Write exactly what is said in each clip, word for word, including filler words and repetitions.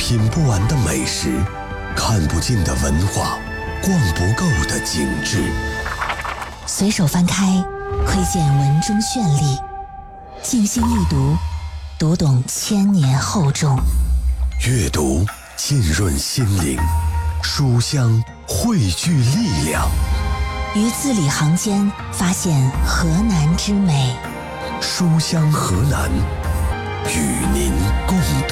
品不完的美食，看不尽的文化，逛不够的景致。 随手翻开，窥见文中绚丽；静心阅读，读懂千年厚重。 阅读浸润心灵，书香汇聚力量。 于字里行间发现河南之美。 书香河南，与您共读。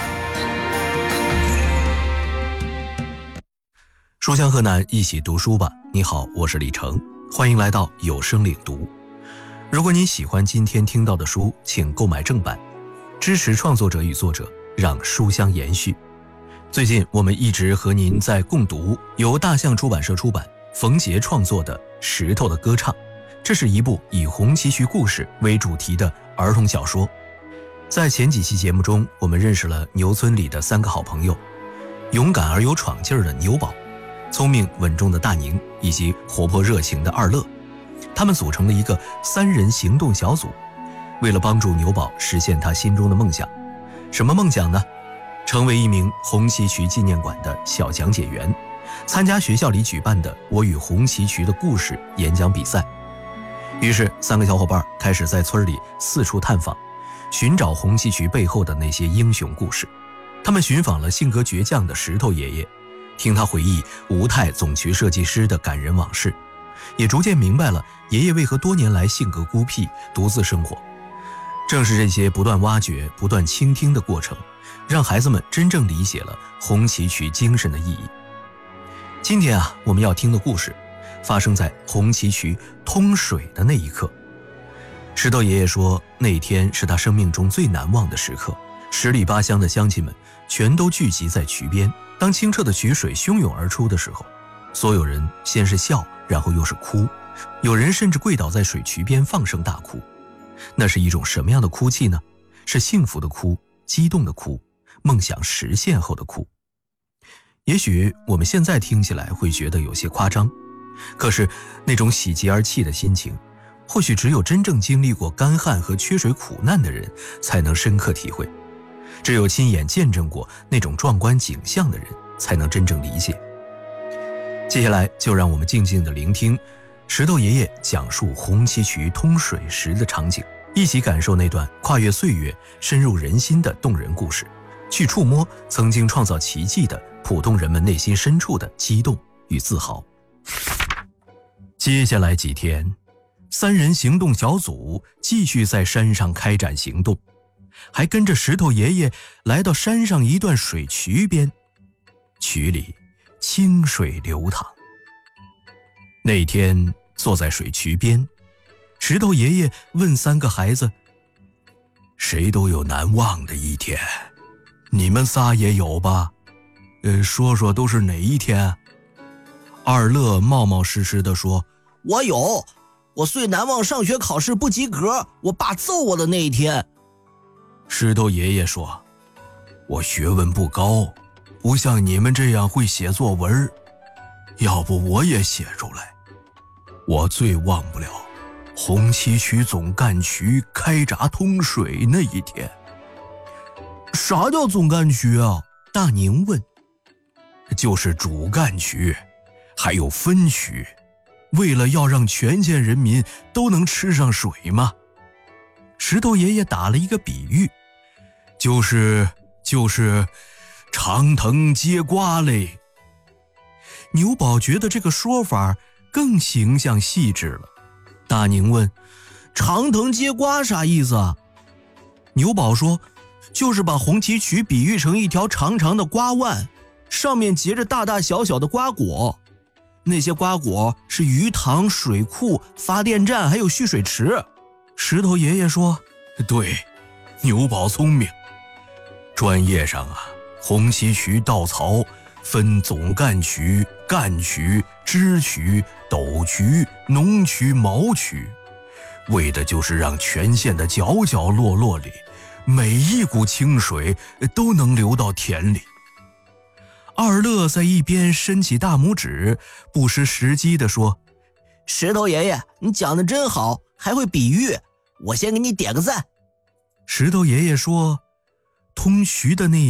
书香河南，一起读书吧。你好，我是李成，欢迎来到有声领读。如果你喜欢今天听到的书，请购买正版，支持创作者与作者，让书香延续。最近我们一直和您在共读由大象出版社出版、冯杰创作的《石头的歌唱》，这是一部以红旗渠故事为主题的儿童小说。在前几期节目中，我们认识了牛村里的三个好朋友：勇敢而有闯劲儿的牛宝，聪明稳重的大宁，以及活泼热情的二乐。他们组成了一个三人行动小组，为了帮助牛宝实现他心中的梦想。什么梦想呢？成为一名红旗渠纪念馆的小讲解员，参加学校里举办的我与红旗渠的故事演讲比赛。于是三个小伙伴开始在村里四处探访，寻找红旗渠背后的那些英雄故事。他们寻访了性格倔强的石头爷爷，听他回忆吴泰总渠设计师的感人往事，也逐渐明白了爷爷为何多年来性格孤僻，独自生活。正是这些不断挖掘、不断倾听的过程，让孩子们真正理解了红旗渠精神的意义。今天啊，我们要听的故事发生在红旗渠通水的那一刻。石头爷爷说，那天是他生命中最难忘的时刻。十里八乡的乡亲们全都聚集在渠边，当清澈的渠水汹涌而出的时候，所有人先是笑，然后又是哭，有人甚至跪倒在水渠边放声大哭。那是一种什么样的哭泣呢？是幸福的哭，激动的哭，梦想实现后的哭。也许我们现在听起来会觉得有些夸张，可是那种喜极而泣的心情，或许只有真正经历过干旱和缺水苦难的人才能深刻体会，只有亲眼见证过那种壮观景象的人才能真正理解。接下来就让我们静静地聆听石头爷爷讲述红旗渠通水时的场景，一起感受那段跨越岁月、深入人心的动人故事，去触摸曾经创造奇迹的普通人们内心深处的激动与自豪。接下来几天，三人行动小组继续在山上开展行动，还跟着石头爷爷来到山上一段水渠边，渠里清水流淌。那天坐在水渠边，石头爷爷问三个孩子：谁都有难忘的一天，你们仨也有吧？呃，说说都是哪一天？二乐冒冒失失地说： 我有，我最难忘上学考试不及格，我爸揍我的那一天。 石头爷爷说：我学问不高，不像你们这样会写作文，要不我也写出来。我最忘不了红旗渠总干渠开闸通水那一天。啥叫总干渠啊？大宁问。就是主干渠，还有分渠，为了要让全县人民都能吃上水嘛。石头爷爷打了一个比喻，就是就是长藤接瓜嘞。牛宝觉得这个说法更形象细致了。大宁问：长藤接瓜啥意思啊？牛宝说：就是把红旗渠比喻成一条长长的瓜蔓，上面结着大大小小的瓜果，那些瓜果是鱼塘、水库、发电站还有蓄水池。石头爷爷说：对，牛宝聪明。专业上啊，红旗渠稻草分总干渠、干渠、支渠、斗渠、农渠、毛渠，为的就是让全县的角角落落里每一股清水都能流到田里。二乐在一边伸起大拇指，不失时机地说： 石头爷爷，你讲得真好，还会比喻，我先给你点个赞。 石头爷爷说：通渠的那